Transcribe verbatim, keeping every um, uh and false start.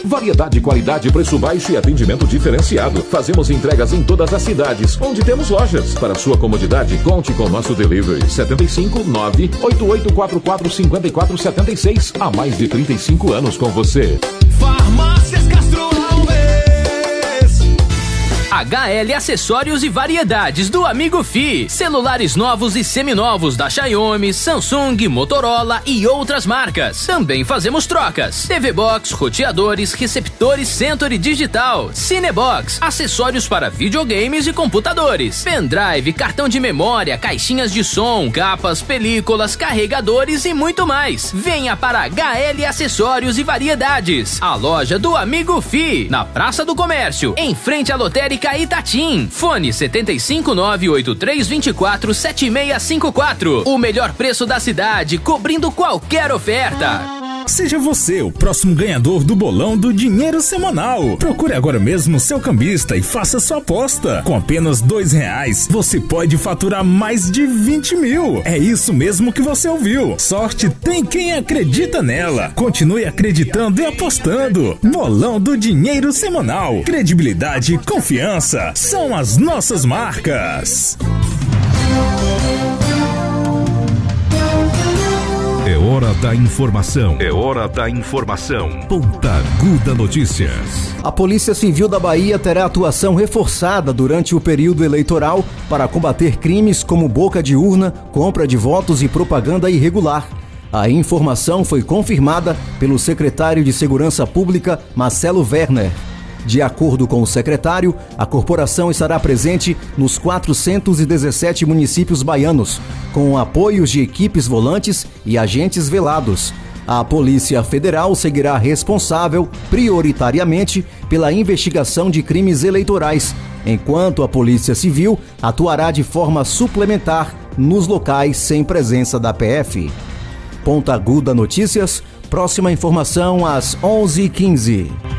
Variedade, qualidade, preço baixo e atendimento diferenciado. Fazemos entregas em todas as cidades, onde temos lojas. Para sua comodidade, conte com nosso delivery. sete cinco nove oito oito quatro quatro cinco quatro sete seis. Há mais de trinta e cinco anos com você. Farmácias Castro Alves. H L Acessórios e Variedades do Amigo Fi. Celulares novos e seminovos da Xiaomi, Samsung, Motorola e outras marcas. Também fazemos trocas. T V Box, roteadores, receptores Century Digital, Cinebox, acessórios para videogames e computadores, pendrive, cartão de memória, caixinhas de som, capas, películas, carregadores e muito mais. Venha para H L Acessórios e Variedades, a loja do Amigo Fi, na Praça do Comércio, em frente à lotérica Itatim. Fone sete cinco nove oito três dois quatro sete seis cinco quatro. O melhor preço da cidade, cobrindo qualquer oferta. Seja você o próximo ganhador do bolão do Dinheiro Semanal. Procure agora mesmo seu cambista e faça sua aposta. Com apenas dois reais, você pode faturar mais de vinte mil. É isso mesmo que você ouviu. Sorte tem quem acredita nela. Continue acreditando e apostando. Bolão do Dinheiro Semanal. Credibilidade e confiança são as nossas marcas. É hora da informação. É hora da informação. Pontaguda Notícias. A Polícia Civil da Bahia terá atuação reforçada durante o período eleitoral para combater crimes como boca de urna, compra de votos e propaganda irregular. A informação foi confirmada pelo secretário de Segurança Pública, Marcelo Werner. De acordo com o secretário, a corporação estará presente nos quatrocentos e dezessete municípios baianos, com apoios de equipes volantes e agentes velados. A Polícia Federal seguirá responsável, prioritariamente, pela investigação de crimes eleitorais, enquanto a Polícia Civil atuará de forma suplementar nos locais sem presença da P F. Pontaguda Notícias, próxima informação às onze e quinze.